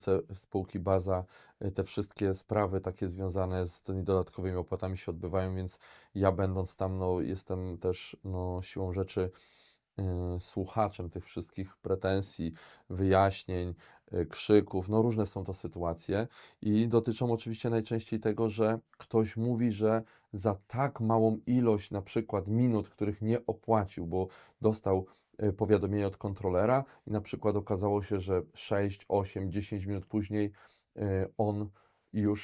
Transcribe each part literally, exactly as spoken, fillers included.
spółki Baza, y, te wszystkie sprawy takie związane z tymi dodatkowymi opłatami się odbywają, więc ja będąc tam, no, jestem też, no, siłą rzeczy y, słuchaczem tych wszystkich pretensji, wyjaśnień, y, krzyków. No różne są to sytuacje i dotyczą oczywiście najczęściej tego, że ktoś mówi, że za tak małą ilość na przykład minut, których nie opłacił, bo dostał y, powiadomienie od kontrolera i na przykład okazało się, że sześć, osiem, dziesięć minut później y, on już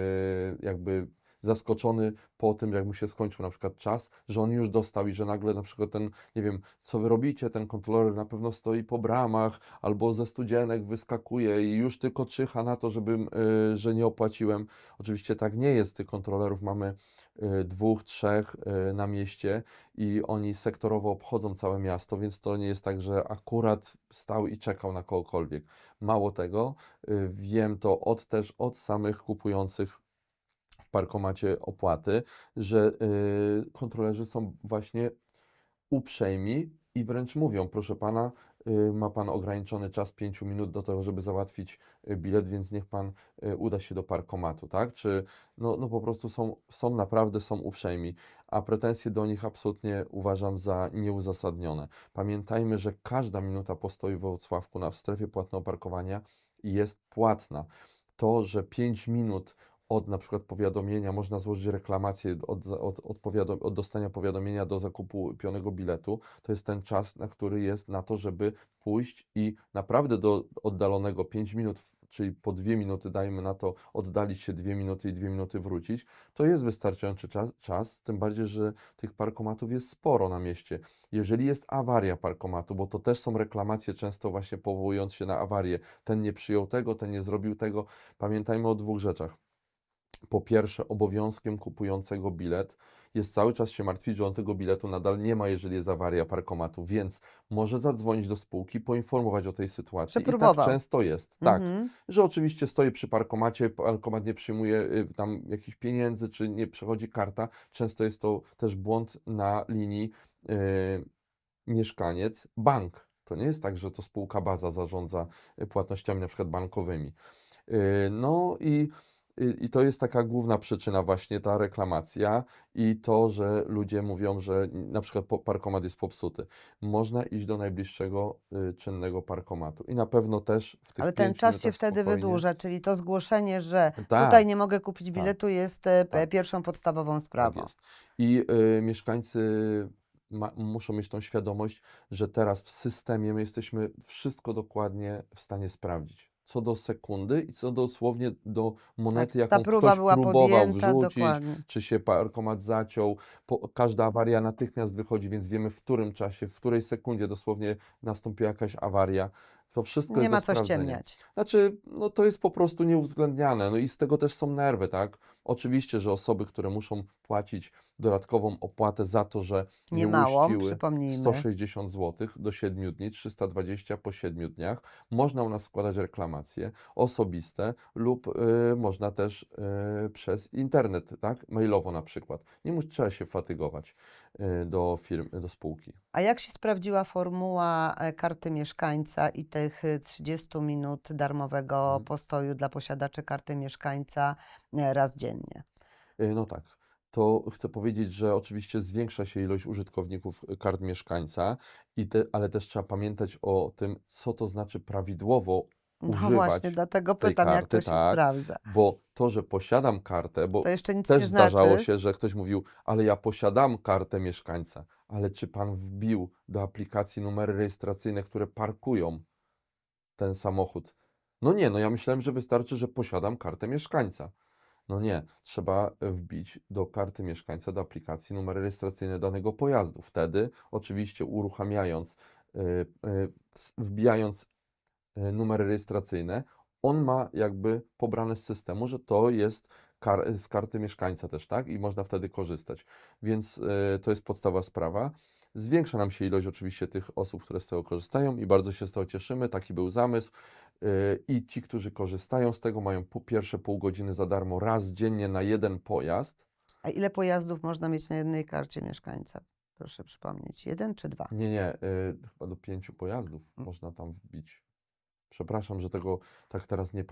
y, jakby zaskoczony po tym, jak mu się skończył na przykład czas, że on już dostał i że nagle na przykład ten, nie wiem, co wy robicie, ten kontroler na pewno stoi po bramach albo ze studzienek wyskakuje i już tylko czyha na to, żebym, y, że nie opłaciłem. Oczywiście tak nie jest, tych kontrolerów mamy y, dwóch, trzech y, na mieście i oni sektorowo obchodzą całe miasto, więc to nie jest tak, że akurat stał i czekał na kogokolwiek. Mało tego, y, wiem to od też od samych kupujących w parkomacie opłaty, że y, kontrolerzy są właśnie uprzejmi i wręcz mówią, proszę pana, y, ma pan ograniczony czas pięciu minut do tego, żeby załatwić y, bilet, więc niech pan y, uda się do parkomatu, tak? Czy no, no po prostu są, są naprawdę są uprzejmi, a pretensje do nich absolutnie uważam za nieuzasadnione. Pamiętajmy, że każda minuta postoju w Wrocławku na w strefie płatnego parkowania jest płatna. To, że pięć minut od na przykład powiadomienia, można złożyć reklamację od, za- od, od, powiadom, od dostania powiadomienia do zakupu pionego biletu, to jest ten czas, na który jest na to, żeby pójść i naprawdę do oddalonego pięć minut, w- czyli po dwie minuty, dajmy na to, oddalić się dwie minuty i dwie minuty wrócić, to jest wystarczający czas, czas, tym bardziej, że tych parkomatów jest sporo na mieście. Jeżeli jest awaria parkomatu, bo to też są reklamacje często właśnie powołując się na awarię, ten nie przyjął tego, ten nie zrobił tego, pamiętajmy o dwóch rzeczach. Po pierwsze, obowiązkiem kupującego bilet jest cały czas się martwić, że on tego biletu nadal nie ma, jeżeli jest awaria parkomatu, więc może zadzwonić do spółki, poinformować o tej sytuacji. I tak Przepróbował. często jest, tak, Mhm. że oczywiście stoi przy parkomacie, parkomat nie przyjmuje y, tam jakichś pieniędzy, czy nie przechodzi karta. Często jest to też błąd na linii y, mieszkaniec, bank. To nie jest tak, że to spółka Baza zarządza y, płatnościami na przykład bankowymi. Yy, No i, i i to jest taka główna przyczyna właśnie ta reklamacja i to, że ludzie mówią, że na przykład po- parkomat jest popsuty. Można iść do najbliższego y, czynnego parkomatu i na pewno też w tych Ale ten pięciu czas się minutach wtedy spokojnie. wydłuża, czyli to zgłoszenie, że tutaj Tak, nie mogę kupić tak, biletu jest e, p- tak, pierwszą podstawową tak sprawą. jest. I y, mieszkańcy ma, muszą mieć tą świadomość, że teraz w systemie my jesteśmy wszystko dokładnie w stanie sprawdzić. Co do sekundy i co dosłownie do Tak, monety, ta jaką próba ktoś była próbował podjęta, wrzucić, dokładnie. czy się parkomat zaciął. Po, każda awaria natychmiast wychodzi, więc wiemy w którym czasie, w której sekundzie dosłownie nastąpiła jakaś awaria. To wszystko Nie jest do ma co sprawdzenia. ściemniać. Znaczy, no to jest po prostu nieuwzględniane. No i z tego też są nerwy, tak? Oczywiście, że osoby, które muszą płacić dodatkową opłatę za to, że nie Niemałą, uiściły sto przypomnijmy. sześćdziesiąt złotych do siedmiu dni, trzysta dwadzieścia po siedmiu dniach. Można u nas składać reklamacje osobiste lub y, można też y, przez internet, tak? Mailowo na przykład. Nie musi, trzeba się fatygować y, do firm, do spółki. A jak się sprawdziła formuła e, karty mieszkańca i tych e, trzydziestu minut darmowego Mhm. postoju dla posiadaczy karty mieszkańca e, raz dziennie? Y, No tak. To chcę powiedzieć, że oczywiście zwiększa się ilość użytkowników y, kart mieszkańca, i te, ale też trzeba pamiętać o tym, co to znaczy prawidłowo No właśnie, używać dlatego tej pytam, jak to karty, się tak, sprawdza. bo to, że posiadam kartę, To bo jeszcze nic też nie zdarzało znaczy. się, że ktoś mówił, ale ja posiadam kartę mieszkańca, ale czy pan wbił do aplikacji numery rejestracyjne, które parkują ten samochód? No nie, no ja myślałem, że wystarczy, że posiadam kartę mieszkańca. No nie, trzeba wbić do karty mieszkańca, do aplikacji numer rejestracyjny danego pojazdu. Wtedy, oczywiście uruchamiając, y, y, s- wbijając y, numery rejestracyjne, on ma jakby pobrane z systemu, że to jest kar z karty mieszkańca też, tak? I można wtedy korzystać. Więc y, to jest podstawowa sprawa. Zwiększa nam się ilość oczywiście tych osób, które z tego korzystają i bardzo się z tego cieszymy. Taki był zamysł. Y, I ci, którzy korzystają z tego, mają po pierwsze pół godziny za darmo raz dziennie na jeden pojazd. A ile pojazdów można mieć na jednej karcie mieszkańca? Proszę przypomnieć, jeden czy dwa? Nie, nie, y, chyba do pięciu pojazdów Mm. można tam wbić. Przepraszam, że tego tak teraz nie